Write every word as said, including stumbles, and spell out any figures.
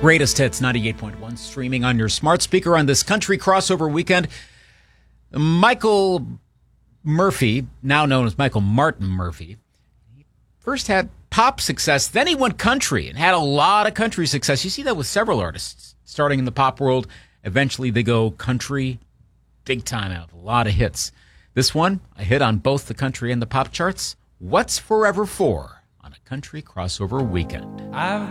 Greatest Hits ninety-eight point one, streaming on your smart speaker on this country crossover weekend. Michael Murphy, now known as Michael Martin Murphy, he first had pop success, then he went country and had a lot of country success. You see that with several artists starting in the pop world. Eventually they go country, big time out, a lot of hits. This one, a hit on both the country and the pop charts. What's Forever For on a country crossover weekend? I've